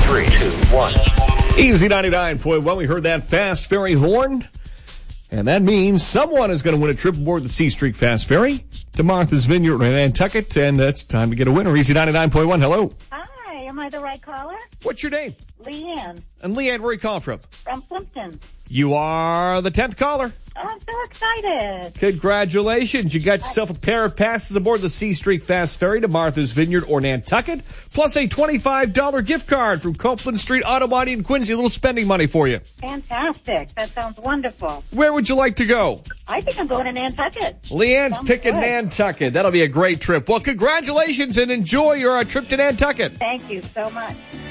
3, 2, 1. Easy 99.1. We heard that Fast Ferry horn. And that means someone is going to win a trip aboard the C Street Fast Ferry to Martha's Vineyard in Nantucket. And it's time to get a winner. Easy 99.1. Hello. Hi, am I the right caller? What's your name? Leanne. And Leanne, where are you calling from? From Plimpton. You are the 10th caller. Oh, I'm so excited. Congratulations. You got yourself a pair of passes aboard the C Street Fast Ferry to Martha's Vineyard or Nantucket, plus a $25 gift card from Copeland Street Auto Body in Quincy. A little spending money for you. Fantastic. That sounds wonderful. Where would you like to go? I think I'm going to Nantucket. Leanne's Sounds picking good. Nantucket. That'll be a great trip. Well, congratulations and enjoy your trip to Nantucket. Thank you so much.